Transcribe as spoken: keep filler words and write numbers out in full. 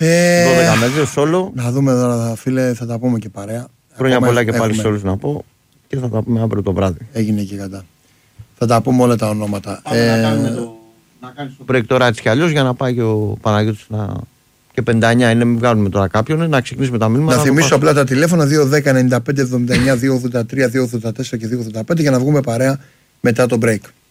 Ε, δώδεκα μέτρες όλο. Να δούμε τώρα, φίλε, θα τα πούμε και παρέα. Χρόνια πολλά και πάλι σε όλους να πω και θα τα πούμε αύριο το βράδυ. Έγινε και κατά. Θα τα πούμε όλα τα ονόματα. Ε, να κάνουμε το, να κάνεις το break τώρα έτσι κι αλλιώς για να πάει και ο Παναγιώτης να... και πενήντα εννιά είναι, μην βγάλουμε τώρα κάποιον, να ξεκινήσουμε τα μήνυματα. Να, να θυμίσω απλά τα τηλέφωνα δύο δέκα ενενήντα πέντε εβδομήντα εννιά δύο ογδόντα τρία δύο ογδόντα τέσσερα και δύο ογδόντα πέντε για να βγούμε παρέα μετά το break.